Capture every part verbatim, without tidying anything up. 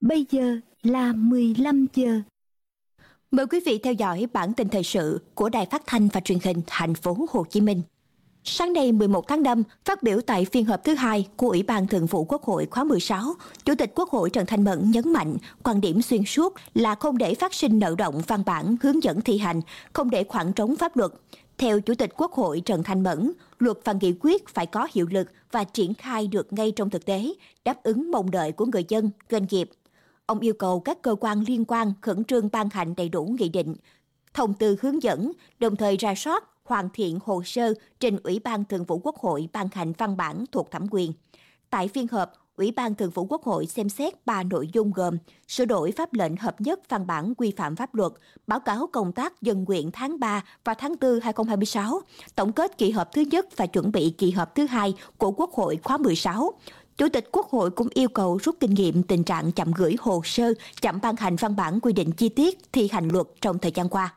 Bây giờ là mười lăm giờ. Mời quý vị theo dõi bản tin thời sự của Đài Phát thanh và Truyền hình Thành phố Hồ Chí Minh. Sáng nay mười một tháng năm, phát biểu tại phiên họp thứ hai của Ủy ban Thường vụ Quốc hội khóa mười sáu, Chủ tịch Quốc hội Trần Thanh Mẫn nhấn mạnh quan điểm xuyên suốt là không để phát sinh nợ động văn bản hướng dẫn thi hành, không để khoảng trống pháp luật. Theo Chủ tịch Quốc hội Trần Thanh Mẫn, luật và nghị quyết phải có hiệu lực và triển khai được ngay trong thực tế, đáp ứng mong đợi của người dân, doanh nghiệp. Ông yêu cầu các cơ quan liên quan khẩn trương ban hành đầy đủ nghị định, thông tư hướng dẫn, đồng thời rà soát, hoàn thiện hồ sơ trình Ủy ban Thường vụ Quốc hội ban hành văn bản thuộc thẩm quyền. Tại phiên họp, Ủy ban Thường vụ Quốc hội xem xét ba nội dung gồm sửa đổi pháp lệnh hợp nhất văn bản quy phạm pháp luật, báo cáo công tác dân nguyện tháng ba và tháng tư hai không hai sáu, tổng kết kỳ họp thứ nhất và chuẩn bị kỳ họp thứ hai của Quốc hội khóa mười sáu. Chủ tịch Quốc hội cũng yêu cầu rút kinh nghiệm tình trạng chậm gửi hồ sơ, chậm ban hành văn bản quy định chi tiết thi hành luật trong thời gian qua.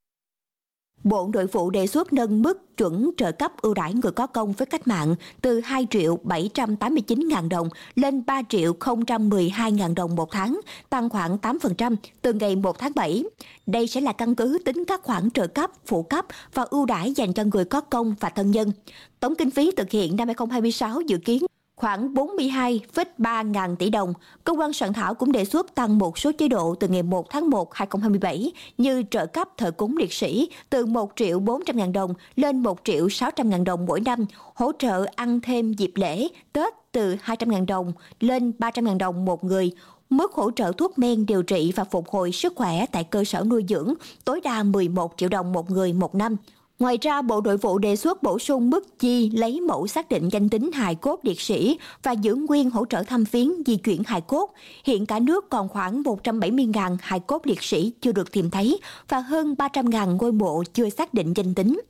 Bộ Nội vụ đề xuất nâng mức chuẩn trợ cấp ưu đãi người có công với cách mạng từ hai triệu bảy trăm tám mươi chín ngàn đồng lên ba triệu không trăm mười hai ngàn đồng một tháng, tăng khoảng tám phần trăm từ ngày một tháng bảy. Đây sẽ là căn cứ tính các khoản trợ cấp, phụ cấp và ưu đãi dành cho người có công và thân nhân. Tổng kinh phí thực hiện năm hai không hai sáu dự kiến khoảng bốn mươi hai phẩy ba ngàn tỷ đồng. Cơ quan soạn thảo cũng đề xuất tăng một số chế độ từ ngày một tháng một năm hai không hai bảy như trợ cấp thờ cúng liệt sĩ từ một triệu bốn trăm ngàn đồng lên một triệu sáu trăm ngàn đồng mỗi năm, hỗ trợ ăn thêm dịp lễ, Tết từ hai trăm ngàn đồng lên ba trăm ngàn đồng một người, mức hỗ trợ thuốc men điều trị và phục hồi sức khỏe tại cơ sở nuôi dưỡng tối đa mười một triệu đồng một người một năm. Ngoài ra, Bộ Nội vụ đề xuất bổ sung mức chi lấy mẫu xác định danh tính hài cốt liệt sĩ và giữ nguyên hỗ trợ thăm viếng di chuyển hài cốt. Hiện cả nước còn khoảng một trăm bảy mươi nghìn hài cốt liệt sĩ chưa được tìm thấy và hơn ba trăm nghìn ngôi mộ chưa xác định danh tính.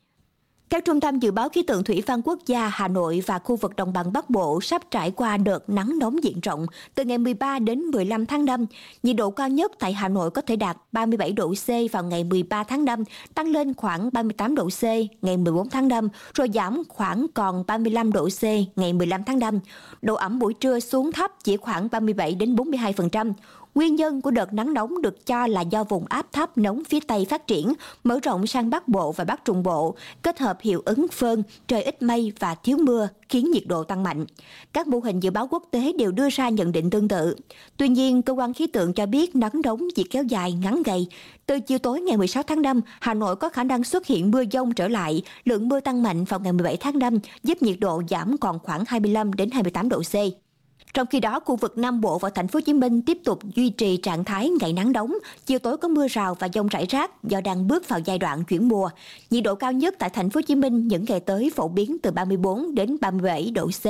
Theo Trung tâm Dự báo Khí tượng Thủy văn Quốc gia, Hà Nội và khu vực Đồng bằng Bắc Bộ sắp trải qua đợt nắng nóng diện rộng từ ngày mười ba đến mười lăm tháng năm. Nhiệt độ cao nhất tại Hà Nội có thể đạt ba mươi bảy độ C vào ngày mười ba tháng năm, tăng lên khoảng ba mươi tám độ C ngày mười bốn tháng năm, rồi giảm khoảng còn ba mươi lăm độ C ngày mười lăm tháng năm. Độ ẩm buổi trưa xuống thấp chỉ khoảng ba mươi bảy đến bốn mươi hai phần trăm. Nguyên nhân của đợt nắng nóng được cho là do vùng áp thấp nóng phía Tây phát triển, mở rộng sang Bắc Bộ và Bắc Trung Bộ, kết hợp hiệu ứng phơn, trời ít mây và thiếu mưa, khiến nhiệt độ tăng mạnh. Các mô hình dự báo quốc tế đều đưa ra nhận định tương tự. Tuy nhiên, cơ quan khí tượng cho biết nắng nóng chỉ kéo dài ngắn ngày. Từ chiều tối ngày mười sáu tháng năm, Hà Nội có khả năng xuất hiện mưa dông trở lại, lượng mưa tăng mạnh vào ngày mười bảy tháng năm, giúp nhiệt độ giảm còn khoảng hai mươi lăm đến hai mươi tám độ C. Trong khi đó, khu vực Nam Bộ và Thành phố Hồ Chí Minh tiếp tục duy trì trạng thái ngày nắng nóng, chiều tối có mưa rào và dông rải rác do đang bước vào giai đoạn chuyển mùa. Nhiệt độ cao nhất tại Thành phố Hồ Chí Minh những ngày tới phổ biến từ ba mươi bốn đến ba mươi bảy độ C.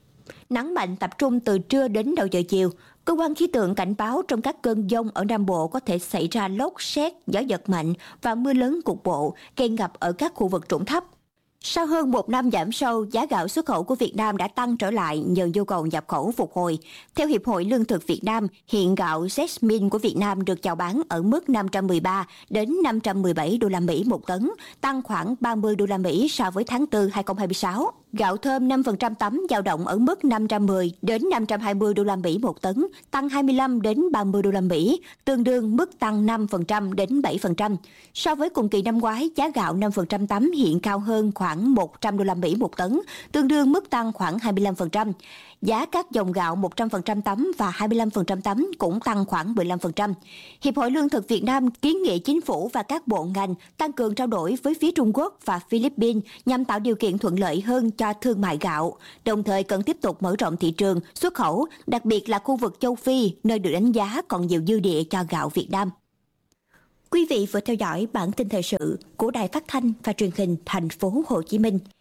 Nắng mạnh tập trung từ trưa đến đầu giờ chiều. Cơ quan khí tượng cảnh báo trong các cơn dông ở Nam Bộ có thể xảy ra lốc, sét, gió giật mạnh và mưa lớn cục bộ, gây ngập ở các khu vực trũng thấp. Sau hơn một năm giảm sâu, giá gạo xuất khẩu của Việt Nam đã tăng trở lại nhờ nhu cầu nhập khẩu phục hồi. Theo Hiệp hội Lương thực Việt Nam, hiện gạo Jasmine của Việt Nam được chào bán ở mức năm trăm mười ba đến năm trăm mười bảy đô la Mỹ một tấn, tăng khoảng ba mươi đô la Mỹ so với tháng tư hai không hai sáu. Gạo thơm năm phần trăm tấm dao động ở mức năm trăm mười đến năm trăm hai mươi đô la Mỹ một tấn, tăng hai mươi lăm đến ba mươi đô la Mỹ, tương đương mức tăng năm phần trăm đến bảy phần trăm. So với cùng kỳ năm ngoái, giá gạo năm phần trăm tấm hiện cao hơn khoảng một trăm đô la Mỹ một tấn, tương đương mức tăng khoảng hai mươi lăm phần trăm. Giá các dòng gạo một trăm phần trăm tấm và hai mươi lăm phần trăm tấm cũng tăng khoảng mười lăm phần trăm. Hiệp hội Lương thực Việt Nam kiến nghị chính phủ và các bộ ngành tăng cường trao đổi với phía Trung Quốc và Philippines nhằm tạo điều kiện thuận lợi hơn cho thương mại gạo, đồng thời cần tiếp tục mở rộng thị trường xuất khẩu, đặc biệt là khu vực châu Phi, nơi được đánh giá còn nhiều dư địa cho gạo Việt Nam. Quý vị vừa theo dõi bản tin thời sự của Đài Phát thanh và Truyền hình Thành phố Hồ Chí Minh.